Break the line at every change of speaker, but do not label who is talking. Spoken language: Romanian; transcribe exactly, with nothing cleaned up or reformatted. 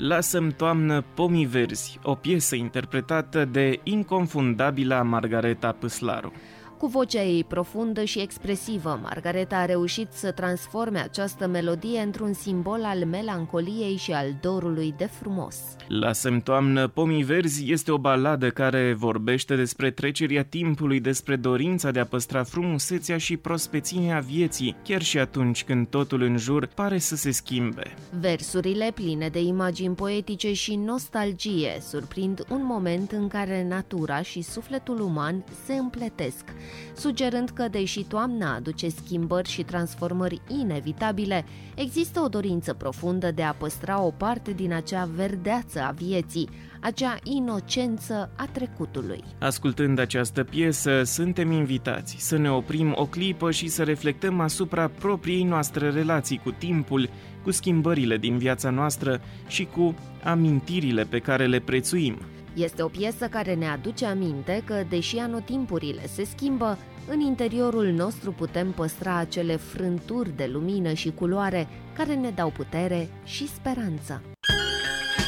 Lasă-mi toamnă pomii verzi, o piesă interpretată de inconfundabila Margareta Pâslaru.
Cu vocea ei profundă și expresivă, Margareta a reușit să transforme această melodie într-un simbol al melancoliei și al dorului de frumos.
Lasă-mi toamnă pomii verzi este o baladă care vorbește despre trecerea timpului, despre dorința de a păstra frumusețea și prospețimea vieții, chiar și atunci când totul în jur pare să se schimbe.
Versurile, pline de imagini poetice și nostalgie, surprind un moment în care natura și sufletul uman se împletesc, sugerând că, deși toamna aduce schimbări și transformări inevitabile, există o dorință profundă de a păstra o parte din acea verdeață a vieții, acea inocență a trecutului.
Ascultând această piesă, suntem invitați să ne oprim o clipă și să reflectăm asupra propriei noastre relații cu timpul, cu schimbările din viața noastră și cu amintirile pe care le prețuim.
Este o piesă care ne aduce aminte că, deși anotimpurile se schimbă, în interiorul nostru putem păstra acele frânturi de lumină și culoare care ne dau putere și speranță.